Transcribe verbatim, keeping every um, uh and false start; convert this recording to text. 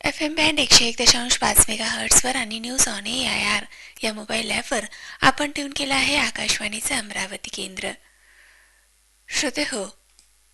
F M band एकशे एक दशांश पाच मेगा हर्ट्सवर आणि news on A I R या मोबाईल ॲपवर आपण ट्यून केला आहे आकाशवाणीचं अमरावती केंद्र. श्रोते हो,